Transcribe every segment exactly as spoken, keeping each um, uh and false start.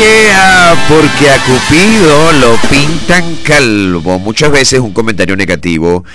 yeah, porque a Cupido lo pintan calvo. Muchas veces un comentario negativo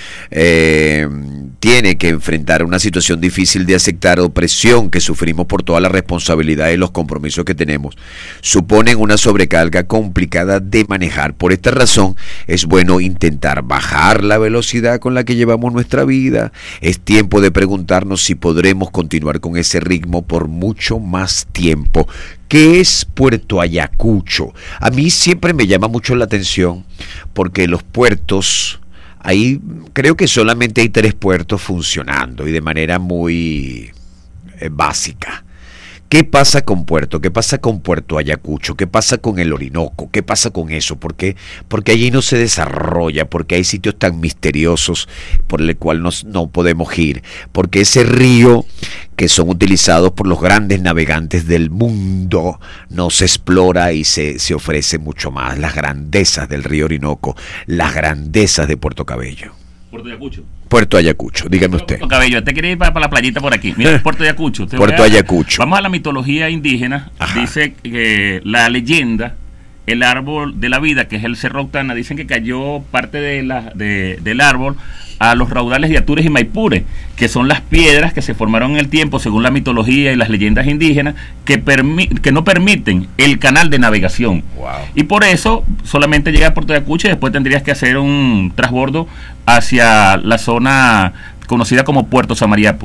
eh, tiene que enfrentar una situación difícil de aceptar o presión que sufrimos por toda la responsabilidad y los compromisos que tenemos. Suponen una sobrecarga complicada de manejar. Por esta razón es bueno intentar bajar la velocidad con la que llevamos nuestra vida. Es tiempo de preguntarnos si podremos continuar con ese ritmo por mucho más tiempo. ¿Qué es Puerto Ayacucho? A mí siempre me llama mucho la atención porque los puertos, ahí creo que solamente hay tres puertos funcionando y de manera muy eh, básica. ¿Qué pasa con Puerto? ¿Qué pasa con Puerto Ayacucho? ¿Qué pasa con el Orinoco? ¿Qué pasa con eso? ¿Por qué? Porque allí no se desarrolla, porque hay sitios tan misteriosos por el cual no, no podemos ir, porque ese río que son utilizados por los grandes navegantes del mundo no se explora y se, se ofrece mucho más. Las grandezas del río Orinoco, las grandezas de Puerto Cabello. Puerto Ayacucho. Puerto Ayacucho, dígame usted. Puerto Cabello, te quería ir para, para la playita por aquí. Mira, Puerto Ayacucho. Puerto a, Ayacucho. Vamos a la mitología indígena. Ajá. Dice que la leyenda, el árbol de la vida, que es el Cerro Octana, dicen que cayó parte de la, de, del árbol a los raudales de Atures y Maipure, que son las piedras que se formaron en el tiempo, según la mitología y las leyendas indígenas, que, permi- que no permiten el canal de navegación. Wow. Y por eso solamente llega a Puerto Ayacucho y después tendrías que hacer un transbordo hacia la zona conocida como Puerto Samariapo.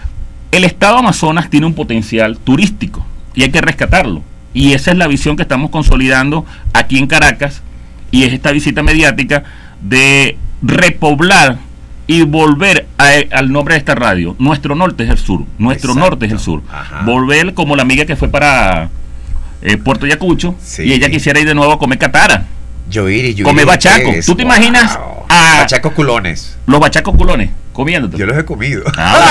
El estado Amazonas tiene un potencial turístico y hay que rescatarlo. Y esa es la visión que estamos consolidando aquí en Caracas, y es esta visita mediática de repoblar y volver a, al nombre de esta radio. Nuestro norte es el sur, nuestro Exacto. norte es el sur. Ajá. Volver como la amiga que fue para eh, Puerto Ayacucho, sí. y ella quisiera ir de nuevo a comer catara. Yo iré, yo Comer bachaco. ¿Tú te wow. imaginas a bachacos culones? Los bachacos culones, comiéndote. Yo los he comido.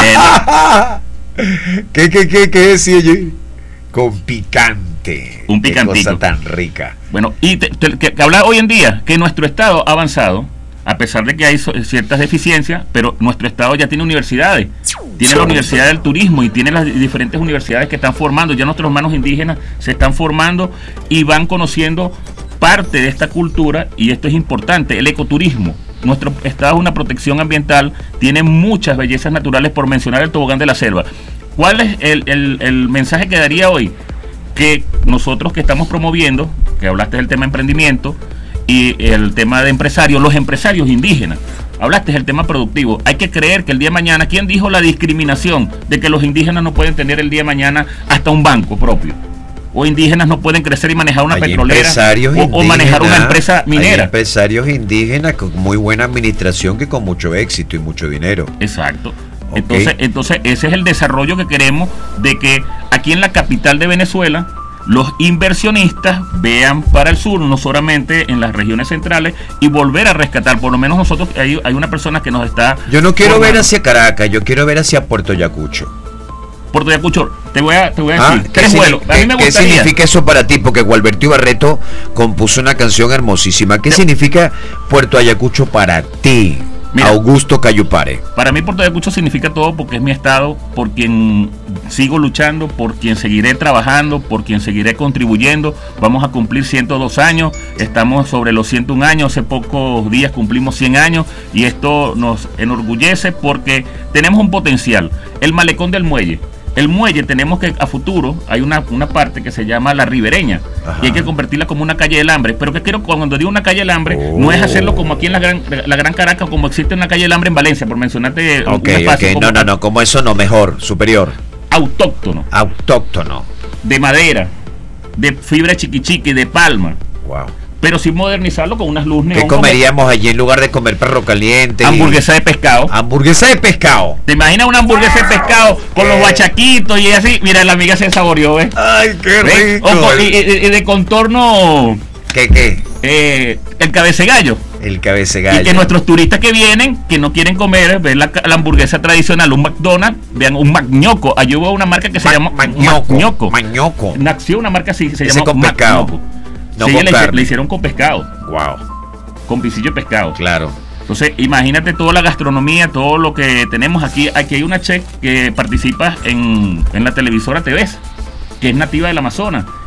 Ah, ¿Qué, qué, qué, qué decía yo? Con picante. Un picantito. Qué cosa tan rica. Bueno, y te, te, que, que habla hoy en día que nuestro estado ha avanzado, a pesar de que hay so, ciertas deficiencias, pero nuestro estado ya tiene universidades, tiene la Universidad del Turismo y tiene las diferentes universidades que están formando, ya nuestros hermanos indígenas se están formando y van conociendo parte de esta cultura, y esto es importante, el ecoturismo. Nuestro estado es una protección ambiental, tiene muchas bellezas naturales, por mencionar el tobogán de la selva. ¿Cuál es el, el, el mensaje que daría hoy? Que nosotros que estamos promoviendo, que hablaste del tema emprendimiento, y el tema de empresarios, los empresarios indígenas, hablaste del tema productivo, hay que creer que el día de mañana, ¿quién dijo la discriminación de que los indígenas no pueden tener el día de mañana hasta un banco propio? O indígenas no pueden crecer y manejar una hay petrolera o, o manejar una empresa minera. Hay empresarios indígenas con muy buena administración que con mucho éxito y mucho dinero. Exacto. Okay. Entonces, entonces ese es el desarrollo que queremos, de que aquí en la capital de Venezuela los inversionistas vean para el sur, no solamente en las regiones centrales, y volver a rescatar. Por lo menos nosotros, hay, hay una persona que nos está... Yo no quiero formando. ver hacia Caracas, yo quiero ver hacia Puerto Ayacucho. Puerto Ayacucho, te voy a, te voy a ah, decir, tres vuelos. A mí me ¿Qué gustaría. significa eso para ti? Porque Gualberto Ibarreto compuso una canción hermosísima. ¿Qué te... significa Puerto Ayacucho para ti? Mira, Augusto Cayupare. Para mí Puerto Ayacucho significa todo, porque es mi estado, por quien sigo luchando, por quien seguiré trabajando, por quien seguiré contribuyendo. Vamos a cumplir ciento dos años, estamos sobre los ciento un años, hace pocos días cumplimos cien años, y esto nos enorgullece porque tenemos un potencial. El malecón del muelle. El muelle tenemos que, a futuro, hay una, una parte que se llama la ribereña. Ajá. Y hay que convertirla como una calle del hambre. Pero que quiero, cuando digo una calle del hambre, oh. no es hacerlo como aquí en la gran, la gran Caracas, como existe una calle del hambre en Valencia, por mencionarte Ok, un espacio. ok, no, no, no, como eso no, mejor, superior. Autóctono. Autóctono. De madera, de fibra chiquichiqui, de palma. Wow. Pero sin modernizarlo con unas luces neón. ¿Qué comeríamos allí en lugar de comer perro caliente? Hamburguesa de pescado. Hamburguesa de pescado. ¿Te imaginas una hamburguesa de pescado con los bachaquitos y así? Mira, la amiga se saboreó, ¿ves? ¡Ay, qué ¿ves? rico! O, y, y, y de contorno... ¿Qué, qué? Eh, el cabecegallo. El cabecegallo. Y que nuestros turistas que vienen, que no quieren comer, ven la, la hamburguesa tradicional, un McDonald's, vean un Magnoco. Allí hubo una marca que se Ma, llama Magnoco. Magnoco. Nació una marca así, se Ese llama con pescado. Magnoco. No sí, con le, carne. le hicieron con pescado. Wow. Con pisillo de pescado. Claro. Entonces, imagínate toda la gastronomía, todo lo que tenemos aquí. Aquí hay una chef que participa en, en la televisora T V, que es nativa del Amazonas,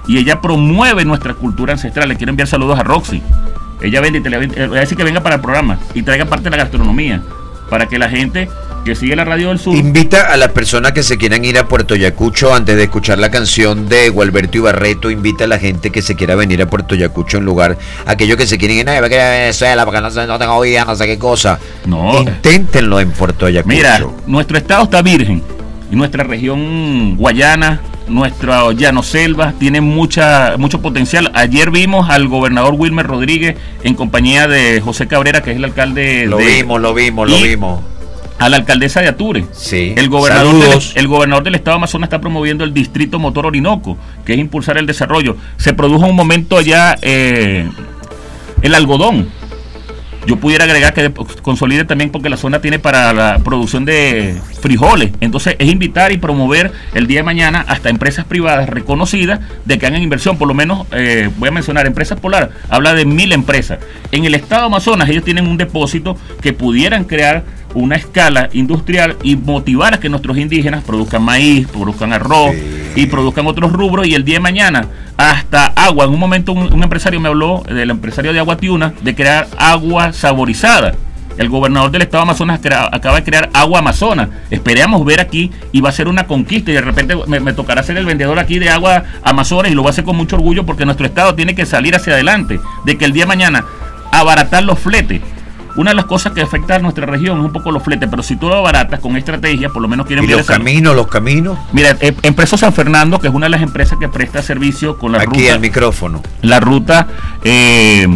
y ella promueve nuestra cultura ancestral. Le quiero enviar saludos a Roxy. Ella vende y te le voy a decir que venga para el programa y traiga parte de la gastronomía, para que la gente que sigue la Radio del Sur... Invita a las personas que se quieran ir a Puerto Ayacucho antes de escuchar la canción de Gualberto Ibarreto. Invita a la gente que se quiera venir a Puerto Ayacucho en lugar, aquellos que se quieren ir a Venezuela porque no, sé, no tengo vida, no sé qué cosa. No. Inténtenlo en Puerto Ayacucho. Mira, nuestro estado está virgen y nuestra región Guayana, nuestra llano selva, tiene mucha, mucho potencial. Ayer vimos al gobernador Wilmer Rodríguez en compañía de José Cabrera, que es el alcalde lo de... Lo vimos, lo vimos, lo vimos. A la alcaldesa de Ature. Sí. El gobernador, del, el gobernador del estado de Amazonas está promoviendo el distrito motor Orinoco, que es impulsar el desarrollo. Se produjo un momento allá eh, el algodón. Yo pudiera agregar que consolide también porque la zona tiene para la producción de frijoles. Entonces es invitar y promover el día de mañana hasta empresas privadas reconocidas de que hagan inversión. Por lo menos eh, voy a mencionar Empresas Polar, habla de mil empresas. En el estado de Amazonas ellos tienen un depósito que pudieran crear una escala industrial y motivar a que nuestros indígenas produzcan maíz, produzcan arroz sí. y produzcan otros rubros, y el día de mañana hasta agua. En un momento un, un empresario me habló, del empresario de Agua Tiuna, de crear agua saborizada. El gobernador del estado de Amazonas crea, acaba de crear agua amazona. Esperamos ver aquí y va a ser una conquista, y de repente me, me tocará ser el vendedor aquí de agua amazona, y lo voy a hacer con mucho orgullo porque nuestro estado tiene que salir hacia adelante, de que el día de mañana abaratar los fletes. Una de las cosas que afecta a nuestra región es un poco los fletes, pero si tú lo abaratas con estrategia, por lo menos quieren... ¿Y los caminos, los caminos? Mira, eh, Empresa San Fernando, que es una de las empresas que presta servicio con la Aquí ruta... Aquí el micrófono. La ruta eh,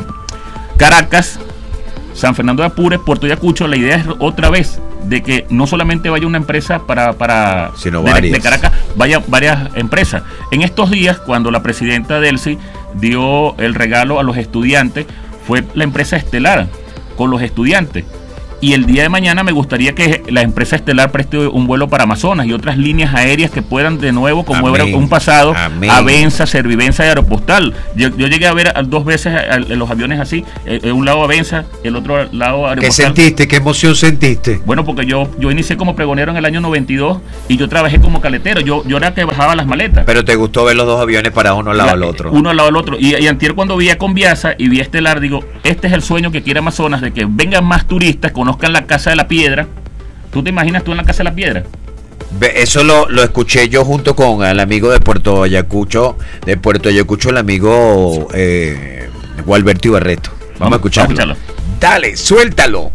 Caracas, San Fernando de Apure, Puerto Ayacucho. La idea es otra vez de que no solamente vaya una empresa para, para Sino de, varias. de Caracas, vaya varias empresas. En estos días, cuando la presidenta Delcy dio el regalo a los estudiantes, fue la empresa Estelar con los estudiantes. Y el día de mañana me gustaría que la empresa Estelar preste un vuelo para Amazonas y otras líneas aéreas que puedan de nuevo, como era un pasado, Amén. Avenza, Servivenza y Aeropostal. Yo, yo llegué a ver a, dos veces a, a, los aviones así, eh, un lado Avenza, el otro lado Aeropostal. ¿Qué sentiste? ¿Qué emoción sentiste? Bueno, porque yo, yo inicié como pregonero en el año noventa y dos y yo trabajé como caletero. Yo, yo era que bajaba las maletas. Pero te gustó ver los dos aviones para uno al lado del otro. Uno al lado del otro. Y, y antier cuando vi a Conviasa y vi a Estelar, digo, este es el sueño que quiere Amazonas, de que vengan más turistas, conozcan la Casa de la Piedra. ¿Tú te imaginas tú en la Casa de la Piedra? Eso lo, lo escuché yo junto con el amigo de Puerto Ayacucho, de Puerto Ayacucho, el amigo eh, Gualberto Ibarreto. Vamos, Vamos a escucharlo. Vamos a escucharlo. Dale, suéltalo.